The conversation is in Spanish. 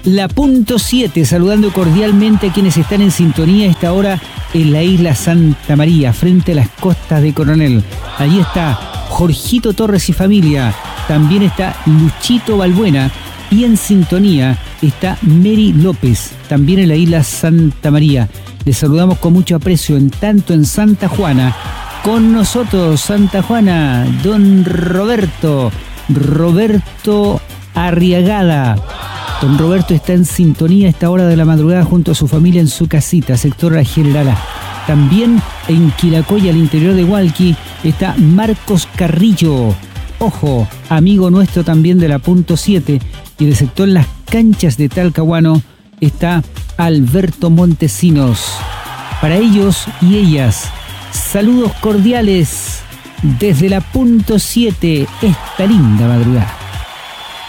La punto 7, saludando cordialmente a quienes están en sintonía a esta hora en la isla Santa María, frente a las costas de Coronel. Allí está Jorgito Torres y familia, también está Luchito Balbuena y en sintonía está Mary López, también en la isla Santa María. Les saludamos con mucho aprecio tanto en Santa Juana. Con nosotros, Santa Juana, don Roberto Arriagada. Don Roberto está en sintonía a esta hora de la madrugada junto a su familia en su casita, sector La Generala. También en Quilacoy, al interior de Hualqui, está Marcos Carrillo. Ojo, amigo nuestro también de la punto 7. Y del sector Las Canchas de Talcahuano está Alberto Montesinos. Para ellos y ellas, saludos cordiales desde la punto 7 esta linda madrugada.